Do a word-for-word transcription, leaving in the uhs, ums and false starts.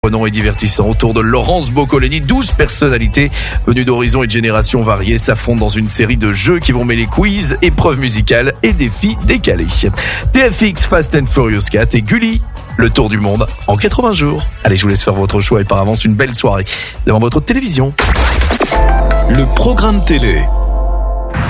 Prenant et divertissant autour de Laurence Boccolini. douze personnalités venues d'horizons et de générations variées s'affrontent dans une série de jeux qui vont mêler quiz, épreuves musicales et défis décalés. T F X, Fast and Furious quatre et Gulli, le tour du monde en quatre-vingts jours. Allez, je vous laisse faire votre choix et par avance une belle soirée devant votre télévision. Le programme télé.